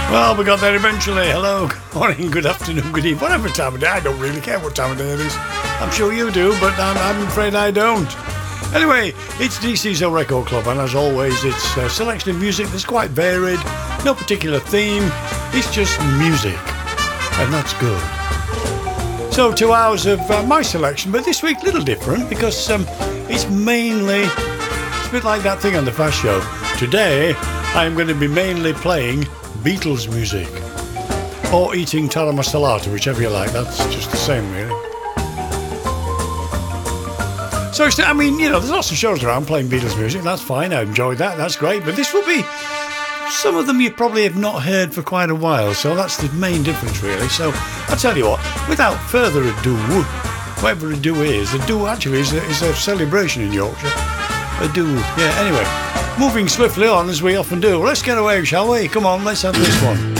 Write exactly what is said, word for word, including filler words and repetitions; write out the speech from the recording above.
Well, we got there eventually. Hello, good morning, good afternoon, good evening, whatever time of day. I don't really care what time of day it is. I'm sure you do, but I'm, I'm afraid I don't. Anyway, it's D C's O Record Club, and as always, it's a selection of music that's quite varied. No particular theme. It's just music, and that's good. So, two hours of uh, my selection, but this week a little different because um, it's mainly, it's a bit like that thing on the Fast Show. Today, I'm going to be mainly playing Beatles music, or eating tara masala, whichever you like. That's just the same, really. So, it's, I mean, you know, there's lots of shows around playing Beatles music. That's fine. I enjoyed that. That's great. But this will be some of them you probably have not heard for quite a while. So that's the main difference, really. So I'll tell you what. Without further ado, whatever a do is, a do actually is a, is a celebration in Yorkshire. A do. Yeah. Anyway, moving swiftly on as we often do. Let's get away, shall we? Come on, let's have this one.